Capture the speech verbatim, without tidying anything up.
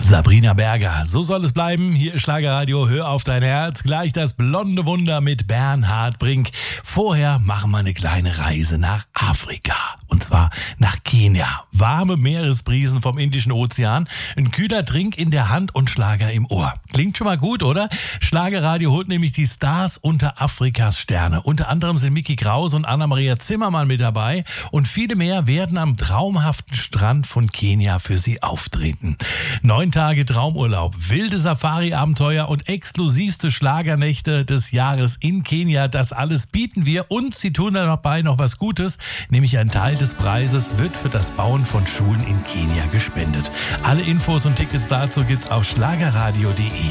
Sabrina Berger, so soll es bleiben. Hier ist Schlagerradio, hör auf dein Herz. Gleich das blonde Wunder mit Bernhard Brink. Vorher machen wir eine kleine Reise nach Afrika. Und zwar nach Kenia. Warme Meeresbrisen vom Indischen Ozean, ein kühler Trink in der Hand und Schlager im Ohr. Klingt schon mal gut, oder? Schlagerradio holt nämlich die Stars unter Afrikas Sterne. Unter anderem sind Micky Krause und Anna-Maria Zimmermann mit dabei. Und viele mehr werden am traumhaften Strand von Kenia für sie auftreten. Neun Tage Traumurlaub, wilde Safari-Abenteuer und exklusivste Schlagernächte des Jahres in Kenia. Das alles bieten wir und sie tun dabei noch was Gutes, nämlich ein Teil des Preises wird für das Bauen von Schulen in Kenia gespendet. Alle Infos und Tickets dazu gibt's auf schlagerradio punkt de.